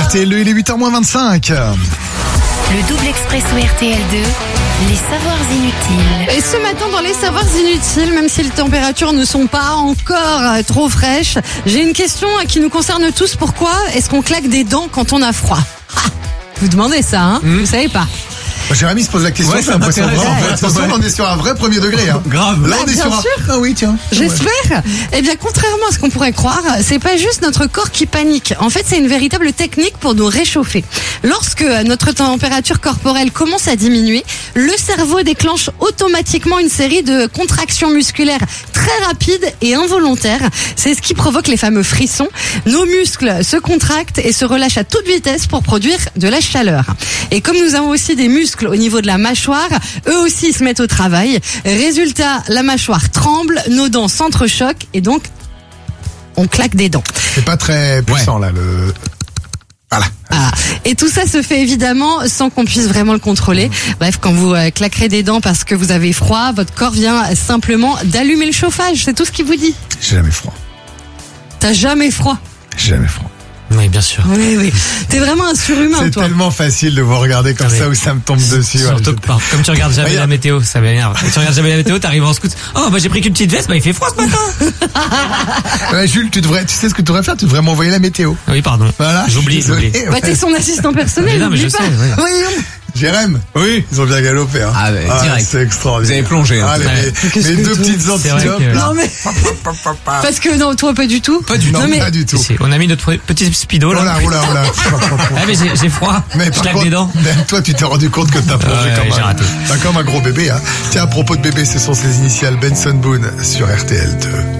RTL2, il est 8h-25. Le double expresso RTL2, les savoirs inutiles. Et ce matin, dans les savoirs inutiles, même si les températures ne sont pas encore trop fraîches, j'ai une question qui nous concerne tous. Pourquoi est-ce qu'on claque des dents quand on a froid? Vous demandez ça, hein? Vous savez pas. Jérémy se pose la question, c'est impressionnant. Attention, on est sur un vrai premier degré. Hein. Grave. Là, on est bien sur un... sûr. Ah oui, tiens. J'espère. Eh bien, contrairement à ce qu'on pourrait croire, c'est pas juste notre corps qui panique. En fait, c'est une véritable technique pour nous réchauffer. Lorsque notre température corporelle commence à diminuer, le cerveau déclenche automatiquement une série de contractions musculaires très rapides et involontaires. C'est ce qui provoque les fameux frissons. Nos muscles se contractent et se relâchent à toute vitesse pour produire de la chaleur. Et comme nous avons aussi des muscles au niveau de la mâchoire, eux aussi se mettent au travail. Résultat, la mâchoire tremble, nos dents s'entrechoquent et donc on claque des dents. C'est pas très puissant là, le... Voilà. Ah. Et tout ça se fait évidemment sans qu'on puisse vraiment le contrôler. Bref, quand vous claquerez des dents parce que vous avez froid, votre corps vient simplement d'allumer le chauffage. C'est tout ce qu'il vous dit. J'ai jamais froid. T'as jamais froid? J'ai jamais froid. Oui, bien sûr. Oui. T'es vraiment un surhumain, C'est toi. tellement facile de vous regarder comme ça où ça me tombe dessus. Surtout que comme tu regardes jamais la météo, ça m'énerve. Tu regardes jamais la météo, t'arrives en scout. Oh, bah j'ai pris qu'une petite veste, bah il fait froid ce matin. Ouais, Jules, tu sais ce que tu devrais faire? Tu devrais m'envoyer la météo. Oui, pardon. Voilà. J'oublie. Bah, t'es son assistant personnel. Mais non, mais n'oublie je pas. sais, ouais. Voyons. Jérém. Oui. Ils ont bien galopé, hein. Ah, bah, direct. C'est extraordinaire. Vous avez plongé, hein. Ah, les deux petites C'est vrai antilopes, que- là. Non mais parce que non, toi pas du tout. Pas du tout. Non, mais pas du tout. Si, on a mis notre petit speedo Oh là. là, oh là, oh là. Ah mais j'ai froid. Mais Je par claque contre, des dents. même toi, tu t'es rendu compte que t'as plongé Ouais, comme, j'ai raté. comme un gros bébé, hein. Tiens, à propos de bébé, ce sont ses initiales Benson Boone sur RTL2.